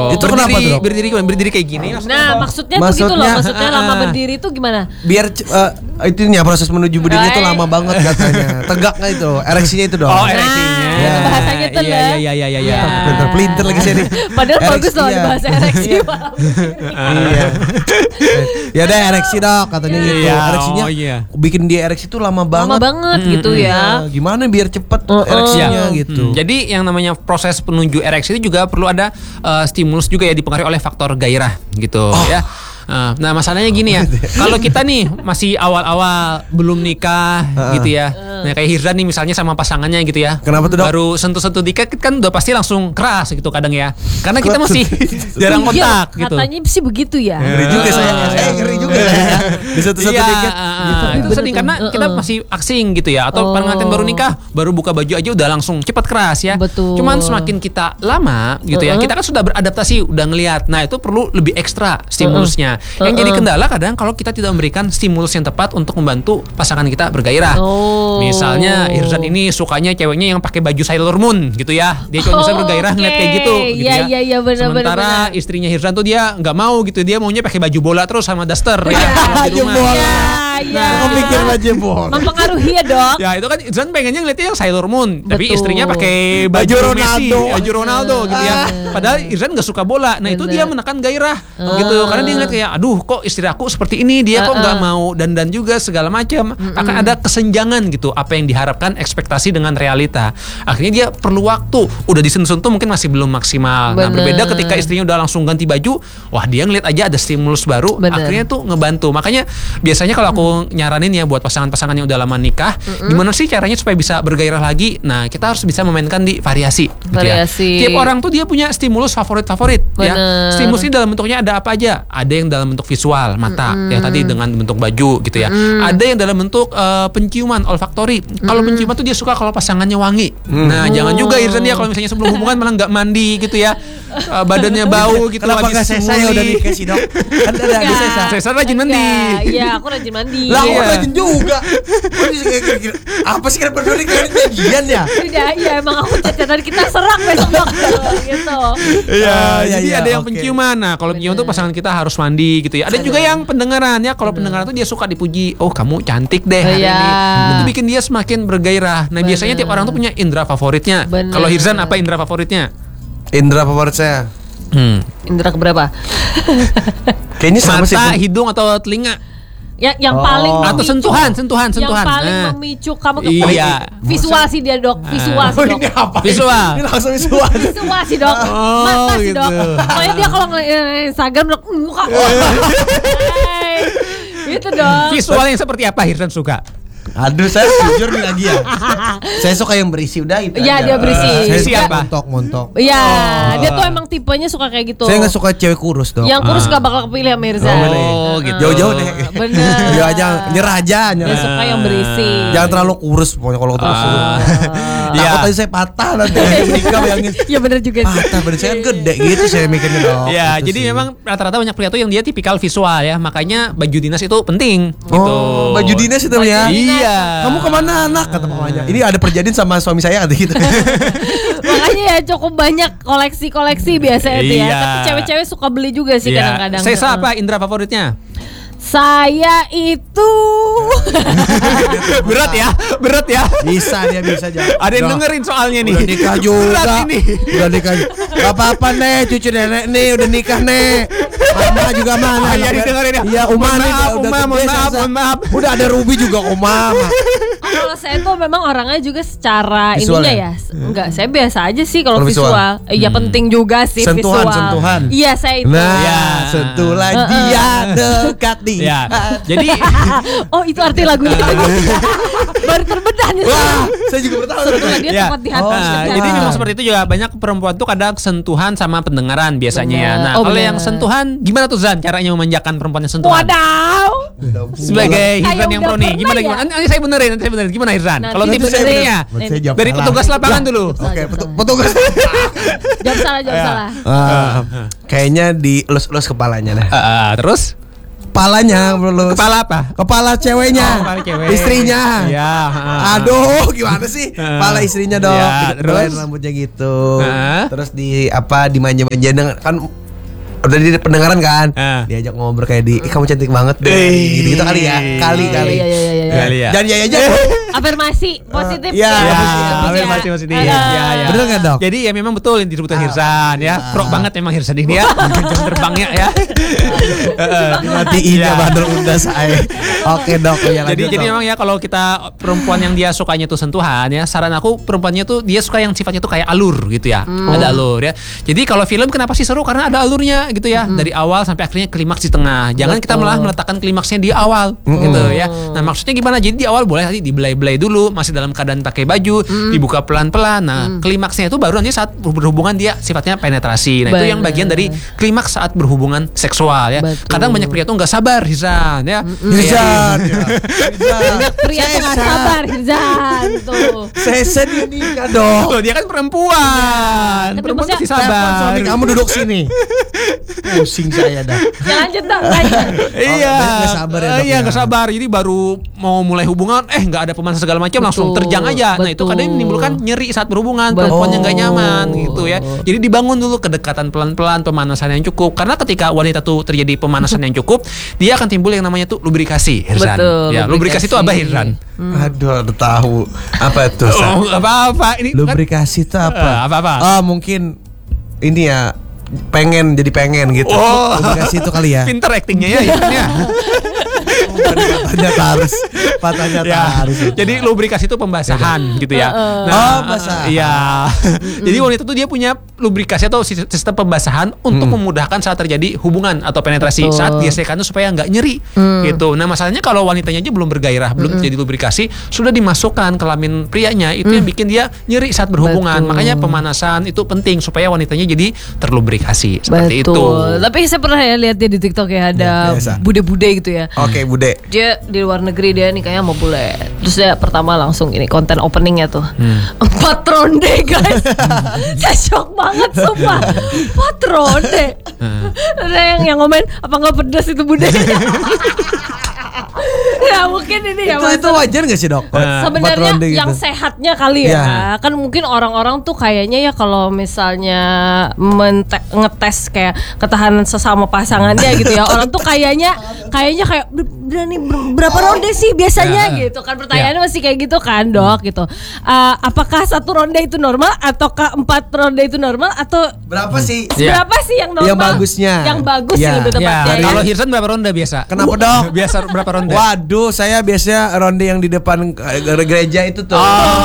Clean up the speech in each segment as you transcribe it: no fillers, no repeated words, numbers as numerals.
Itu kenapa tuh, Dok? Berdiri kayak gini. Maksudnya begitu loh. Maksudnya lama berdiri itu gimana? Biar itunya proses menuju berdiri itu lama banget katanya. Tegak nggak itu? Ereksinya itu dong. Oh, ereksinya. Itu bahasanya tuh lah. Iya. Pelintir lagi sini. Padahal bagus loh bahasa ereksi. Iya. Ya udah ereksi Dok katanya gitu. Ereksinya bikin dia ereksi itu lama banget. Lama banget gitu ya. Gimana biar cepet ereksinya gitu. Jadi yang namanya proses menuju ereksi itu juga perlu ada stimulus juga ya, dipengaruhi oleh faktor gairah gitu ya. Nah masalahnya gini ya, kalau kita nih masih awal-awal belum nikah gitu ya, nah kayak Hirzan nih misalnya sama pasangannya gitu ya, kenapa tuh, Dok? Baru sentuh-sentuh dikit kan udah pasti langsung keras gitu kadang ya, karena kita masih jarang kontak gitu. Katanya sih begitu ya. Ngeri juga saya ngeri juga ya. Di satu-satu dikit. Itu sering karena kita masih asing gitu ya, atau pengantin baru nikah, baru buka baju aja udah langsung cepat keras ya. Betul. Cuman semakin kita lama gitu ya, kita kan sudah beradaptasi, udah ngelihat. Nah itu perlu lebih ekstra stimulusnya. Yang jadi kendala kadang kalau kita tidak memberikan stimulus yang tepat untuk membantu pasangan kita bergairah. Misalnya Hirzan ini sukanya ceweknya yang pakai baju Sailor Moon gitu ya. Dia cuma bisa bergairah ngeliat kayak gitu ya. Iya benar. Sementara istrinya Hirzan tuh dia nggak mau gitu. Dia maunya pakai baju bola terus sama daster ya. Di rumah. Iya. Mikir aja bohong. Mempengaruhi ya Dok. Ya itu kan Hirzan pengennya ngeliatnya yang Sailor Moon, tapi istrinya pakai baju Ronaldo gitu ya. Padahal Hirzan nggak suka bola. Nah itu dia menekan gairah gitu. Karena dia ngeliat kayak aduh kok istri aku seperti ini, dia kok nggak mau dandan juga segala macam. Akan ada kesenjangan gitu apa yang diharapkan ekspektasi dengan realita. Akhirnya dia perlu waktu, udah disentuh mungkin masih belum maksimal. Nah berbeda ketika istrinya udah langsung ganti baju, wah dia ngeliat aja ada stimulus baru. Akhirnya tuh ngebantu. Makanya biasanya kalau aku nyaranin ya buat pasangan-pasangan yang udah lama nikah, gimana sih caranya supaya bisa bergairah lagi? Nah kita harus bisa memainkan di variasi gitu ya. Tiap orang tuh dia punya stimulus favorit ya. Stimulus ini dalam bentuknya ada apa aja? Ada yang dalam bentuk visual, mata ya tadi dengan bentuk baju gitu ya. Ada yang dalam bentuk penciuman, olfaktori. Kalau penciuman tuh dia suka kalau pasangannya wangi. Nah jangan juga Hirzan dia kalau misalnya sebelum hubungan malah nggak mandi gitu ya, badannya bau gitu. Kenapa nggak Sesa ya udah nikah sih Dok? Kan ada Sesa rajin mandi. Iya aku rajin mandi. Lah aku rajin juga. Apa sih kan peduli kalian bagian ya? Tidak, iya emang aku catatan kita serak besok Dok gitu. Jadi ada yang penciuman. Nah kalau penciuman tuh pasangan kita harus mandi gitu ya. Ada juga yang pendengaran ya. Kalau pendengaran tuh dia suka dipuji. Oh kamu cantik deh hari ini. Itu bikin dia semakin bergairah. Nah biasanya tiap orang tuh punya indera favoritnya. Kalau Hirzan apa indera favoritnya? Indera favorit saya. Indera keberapa? Kayaknya sama sih. Mata, hidung atau telinga? Yang paling atau sentuhan. Yang paling memicu kamu ke visual sih dia Dok. Visual sih Dok. Ini apa? Visual. Ini langsung visual. Visual sih Dok. Mata sih Dok. Pokoknya dia kalau Instagram Dok muka. Gitu dong. Visual yang seperti apa Hirzan suka? Aduh saya jujur nih lagi ya. Saya suka yang berisi udah itu. Iya dia berisi. Saya siapa? Montok. Iya dia tuh emang tipenya suka kayak gitu. Saya nggak suka cewek kurus Dok. Yang kurus nggak bakal kepilih sama Hirzan. Gitu. Jauh-jauh deh. Bener. Jauh aja nyerah aja. Dia suka yang berisi. Jangan terlalu kurus pokoknya kalau terus. Takut aja saya patah nanti nikah bayangin. Iya bener juga sih. Patah bener saya kan gede gitu saya mikirnya Dok. Ya jadi memang rata-rata banyak pria tuh yang dia tipikal visual ya. Makanya baju dinas itu penting gitu. Baju dinas itu ya. Iya. Kamu kemana anak kata mamanya. Ini ada perjanjian sama suami saya kata gitu. Makanya ya cukup banyak koleksi-koleksi biasanya itu ya. Tapi cewek-cewek suka beli juga sih kadang-kadang. Sesa apa indera favoritnya? Saya itu berat ya. Bisa jawab. Ada yang dengerin soalnya nih. Udah nikah juga. Berat ini. Udah nikah. Gak apa-apa nih, cucu nenek nih udah nikah nih. Mama juga mana? Iya didengerin ya. Iya, Uma nih mohon maaf. Udah ada Ruby juga Uma. kalau saya tuh memang orangnya juga secara visual ininya ya. Enggak, saya biasa aja sih kalau visual. Iya penting juga sih visual. Sentuhan. Iya, saya itu. Nah, sentuhlah dia dekat di. Ya. Jadi oh, itu arti lagunya. Baru terbedah nih. Wah, saya juga baru tahu. Dia tepat di hati. Jadi memang seperti itu juga banyak perempuan tuh kadang sentuhan sama pendengaran biasanya ya. Nah, kalau yang sentuhan gimana tuh Zan caranya memanjakan perempuan yang sentuhan? Wadaw. Sebagai Hirzan yang pro nih, gimana? Nanti saya benerin. Gimana Hirzan? Kalau tipsnya dari petugas lapangan dulu. Oke, petugas. Jawab salah. Kayaknya dielus-elus kepalanya nah. Terus? kepalanya mulus. Kepala apa? Kepala ceweknya. Kepala cewek. Istrinya. Iya. Aduh, gimana sih? Kepala istrinya dong. Ya, Terus terus? rambutnya gitu. Terus dimanja-manja kan udah di pendengaran kan, diajak ngobrol kayak kamu cantik banget deh, gitu kali ya, kali. Iya. Jangan ya aja. Afirmasi positif. Iya, afirmasi positif. Iya. Bener nggak, Dok? Jadi ya memang betul yang disebutkan Hirsan ya. Pro banget memang Hirsan ini ya. Jam terbangnya ya. Matiin ya bandel udah saya. Oke, Dok. Jadi memang ya kalau kita perempuan yang dia sukanya tuh sentuhan ya, saran aku perempuannya tuh dia suka yang sifatnya tuh kayak alur gitu ya. Ada alur ya. Jadi kalau film kenapa sih seru? Karena ada alurnya gitu ya, dari awal sampai akhirnya klimaks di tengah. Jangan kita malah meletakkan klimaksnya di awal gitu ya. Nah, maksudnya gimana? Jadi di awal boleh tadi dibelai-belai dulu, masih dalam keadaan pakai baju, dibuka pelan-pelan. Nah, klimaksnya itu baru nanti saat berhubungan dia sifatnya penetrasi. Nah, itu yang bagian dari klimaks saat berhubungan seksual ya. Kadang banyak pria tuh nggak sabar, Hirzan ya. Hirzan. Banyak pria tuh nggak sabar, Hirzan tuh. Sesen ini kan, Dok. Loh, dia kan perempuan. Tapi Perempuan maksudnya- pasti sabar. Suami kamu duduk sini. Pusing saya dah. Ya lanjut dong, lanjut. Iya, nggak sabar ya, Dok, iya ya. nggak sabar. Jadi baru mau mulai hubungan, nggak ada pemanasan segala macam, langsung terjang aja. Nah itu kadang menimbulkan nyeri saat berhubungan, perempuan yang nggak nyaman gitu ya. Jadi dibangun dulu kedekatan pelan-pelan, pemanasan yang cukup. Karena ketika wanita tuh terjadi pemanasan yang cukup, dia akan timbul yang namanya tuh lubrikasi, Hirzan. Betul, Ya, lubrikasi itu apa, Hirzan? Aduh, udah tahu. Apa itu? Oh, apa-apa ini kan- Lubrikasi itu apa? apa-apa? Mungkin ini ya pengen gitu. Oh. Lubrikasi itu kali ya. Pinter actingnya ya, Hirzan ya. Patahnya Ya, harus. jadi lubrikasi itu pembasahan gitu ya. basahan. Iya. Jadi wanita tuh dia punya lubrikasi atau sistem pembasahan untuk memudahkan saat terjadi hubungan atau penetrasi saat gesekan itu supaya nggak nyeri gitu. Nah, masalahnya kalau wanitanya aja belum bergairah, belum terjadi lubrikasi, sudah dimasukkan kelamin prianya itu yang bikin dia nyeri saat berhubungan. Makanya pemanasan itu penting supaya wanitanya jadi terlubrikasi seperti itu. Tapi saya pernah ya lihat dia di TikTok ya ada biasa. bude-bude gitu ya. Oke, Bude. Dia di luar negeri dia nikahnya sama bule. Terus dia pertama langsung ini konten openingnya tuh 4 ronde guys. Saya shock banget sumpah. 4 ronde. Ada yang ngomen apa nggak pedas itu bude. Ya mungkin ini ya Itu wajar gak sih, Dok? sebenarnya Empat ronde yang gitu. sehatnya kali ya. Iya. Kan mungkin orang-orang tuh kayaknya ya kalau misalnya ngetes kayak ketahanan sesama pasangannya gitu ya. Orang tuh kayaknya kayak berani berapa ronde sih biasanya gitu kan. Pertanyaannya masih kayak gitu kan, Dok gitu. Apakah 1 ronde itu normal ataukah 4 ronde itu normal atau Berapa sih? berapa sih yang normal? Yang bagusnya. Yang bagus Ya. sih lebih tepatnya. Ya, kalau Hirzan berapa ronde biasa? Kenapa, Dok? Biasa berapa ronde? Waduh, saya biasanya ronde yang di depan gereja itu tuh.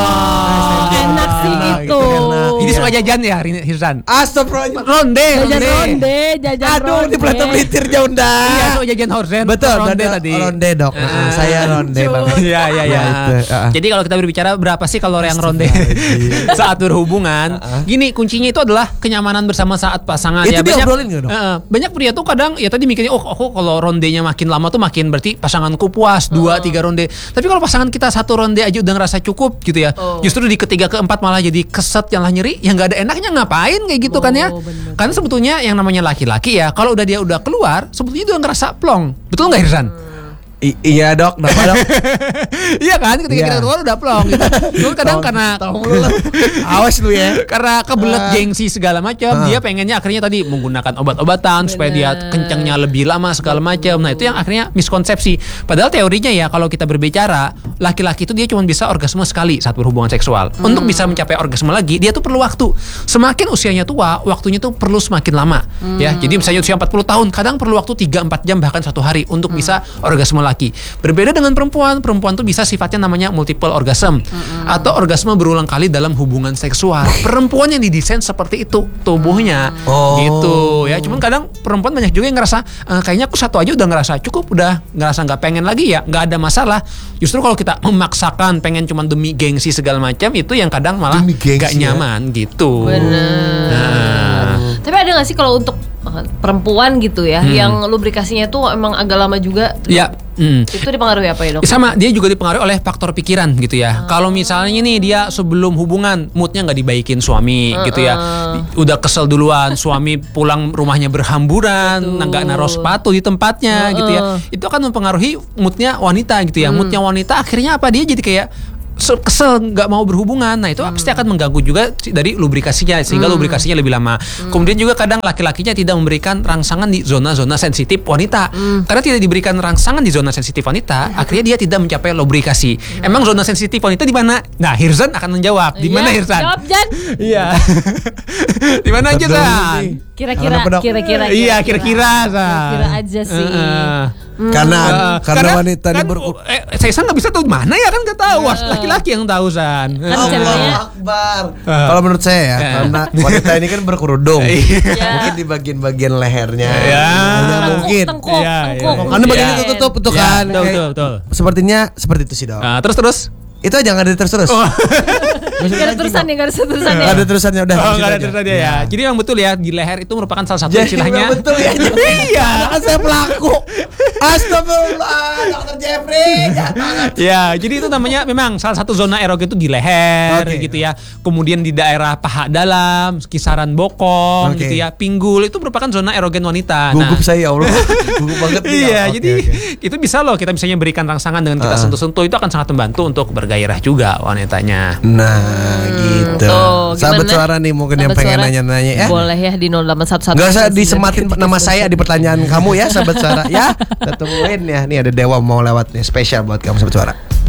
enak sih itu. enak. Ini suka jajan ya, Hirzan? Astagfirullah. Ronde, Jajan Aduh, ronde. di Pelita Melitir jauh Iya, dah. suka jajan horsen. Betul, ronde tadi. Ronde, Dok. Saya ronde banget. Iya. itu, Jadi kalau kita berbicara berapa sih kalori yang ronde saat berhubungan? Gini, kuncinya itu adalah kenyamanan bersama saat pasangan. Itu ya, diobrolin nggak, Dok? banyak pria tuh kadang ya tadi mikirnya, aku kalau rondenya makin lama tuh makin berarti pasanganku puas 2-3 ronde. Tapi kalau pasangan kita 1 ronde aja udah ngerasa cukup gitu ya. Justru di ketiga keempat malah jadi keset yang lah nyeri, yang nggak ada enaknya ngapain kayak gitu kan ya? Bener. Karena sebetulnya yang namanya laki-laki ya, kalau dia udah keluar, sebetulnya dia udah ngerasa plong. Betul nggak, Hirzan? Iya, Dok. Kenapa, Dok? Iya kan, ketika Iya. kita keluar udah plong gitu. Dulu kadang karena Awas lu ya. karena kebelet gengsi segala macam, dia pengennya akhirnya tadi menggunakan obat-obatan supaya dia kencangnya lebih lama segala macam. Nah, itu yang akhirnya miskonsepsi. Padahal teorinya ya kalau kita berbicara, laki-laki itu dia cuma bisa orgasme sekali saat berhubungan seksual. Untuk bisa mencapai orgasme lagi, dia tuh perlu waktu. Semakin usianya tua, waktunya tuh perlu semakin lama. Ya, jadi misalnya usia 40 tahun, kadang perlu waktu 3-4 jam bahkan 1 hari untuk bisa orgasme lagi. Berbeda dengan perempuan tuh bisa sifatnya namanya multiple orgasm atau orgasme berulang kali dalam hubungan seksual. Perempuan yang didesain seperti itu tubuhnya, gitu ya. Cuman kadang perempuan banyak juga yang ngerasa kayaknya aku 1 aja udah ngerasa cukup, udah ngerasa nggak pengen lagi ya, nggak ada masalah. Justru kalau kita memaksakan pengen cuman demi gengsi segala macam, itu yang kadang malah Demi gengsi, nggak nyaman gitu. Bener. Nah. Tapi ada nggak sih kalau untuk perempuan gitu ya, yang lubrikasinya tuh emang agak lama juga? Ya. Itu dipengaruhi apa ya, Dok? Sama, dia juga dipengaruhi oleh faktor pikiran gitu ya. Kalau misalnya nih dia sebelum hubungan moodnya nggak dibaikin suami gitu ya, udah kesel duluan, suami pulang rumahnya berhamburan, nggak naruh sepatu di tempatnya gitu ya, itu akan mempengaruhi moodnya wanita gitu ya. Moodnya wanita akhirnya apa, dia jadi kayak kesel, nggak mau berhubungan. Nah itu pasti akan mengganggu juga dari lubrikasinya, sehingga lubrikasinya lebih lama. Kemudian juga kadang laki-lakinya tidak memberikan rangsangan di zona-zona sensitif wanita. Karena tidak diberikan rangsangan di zona sensitif wanita, akhirnya dia tidak mencapai lubrikasi. Emang zona sensitif wanita di mana? Nah, Hirzan akan menjawab. Di mana, Hirzan? Jawab, Jan. Iya. Di mana aja, San? Kira-kira. Iya, kira-kira, San. Kira aja sih. Karena wanita ini saya nggak bisa tahu mana ya, kan nggak tahu. Laki-laki yang tahu, San. Allah Akbar. Kalau menurut saya ya, karena wanita ini kan berkerudung, mungkin di bagian-bagian lehernya, mungkin. Tengkuk. Karena bagian itu tutup itu kan. Betul. Sepertinya seperti itu sih, Dok. Terus. Itu aja nggak ada terus. Gak ada terusannya. Nggak ada terusannya udah. Nggak ada terusannya ya. Jadi yang betul ya, di leher itu merupakan salah satu istilahnya. Betul ya. Iya. Saya pelaku. Astagfirullah, Dokter Jeffrey. Ya, jadi itu namanya memang salah satu zona erogen itu di leher gitu ya. Kemudian di daerah paha dalam, kisaran bokong gitu ya, pinggul, itu merupakan zona erogen wanita. Gugup saya, ya Allah. Gugup banget nih. Iya, jadi itu bisa loh kita misalnya berikan rangsangan dengan kita sentuh-sentuh, itu akan sangat membantu untuk bergairah juga wanitanya. Nah, gitu. Sahabat suara nih mungkin yang pengen nanya-nanya ya. Boleh ya di 0811. Gak usah disematin nama saya di pertanyaan kamu ya, sahabat suara ya. Kita tungguin ya. Nih ada Dewa mau lewat nih, spesial buat kamu sahabat suara.